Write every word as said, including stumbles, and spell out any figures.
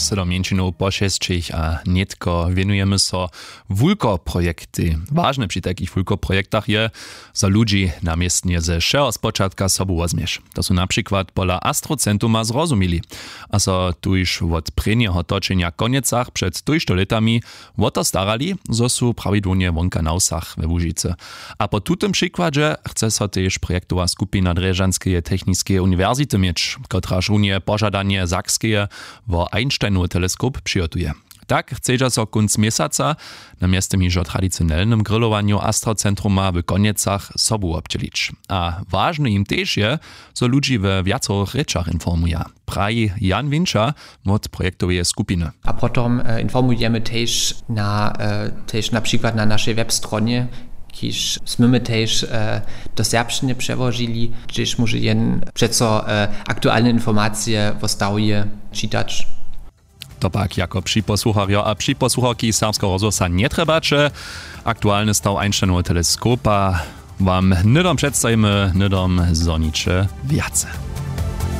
se do mięczynów pošestčich a netko wienujemy so wulko-projekty. Ważne przy takich wulko-projektach je, za ludzi namiestnie ze všeho spočatka sobu wozmiesz. To są na przykład pola Astrocentuma zrozumili. A so tu już od prejnieho toczenia koniecach przed tujšto letami o to starali, zo su prawidłownie wonka na usach we Łužice. A po tutym przykładzie chce so też projektowa skupina Drežanskej technickej uniwersity mieć, kotraż unie pożadanie Sakskeje wo Einsteinowy teleskop przygotuje. Tak chce so kunc miesaca na mieste miżo tradycjonalnym grillowaniu Astrocentruma w koniecach sobu obdzielić. A ważne im też je, so ludzi we wiacorych rečach informuje. Praji Jan Winča od projektowej skupiny. A potom e, informujemy też na, e, też na przykład na naszej webstronie, kiż my też e, do serbszczyny przełożyli, gdzieś może jen przeco e, aktualne informacje w stawie czytać. To pak jako przyposłuchario a przyposłuchaki serbskiego rozgłosa nie trzebacze. Aktualny staw Einsteinowy teleskopa wam nydom przedstawimy, nydom zonicze wiace.